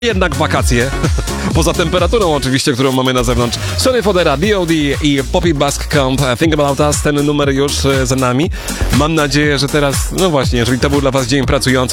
jednak wakacje. Poza temperaturą oczywiście, którą mamy na zewnątrz. Sorry Fodera, D.O.D. i Poppy Baskcamp, Think About Us, ten numer już za nami. Mam nadzieję, że teraz, no właśnie, jeżeli to był dla was dzień pracujący,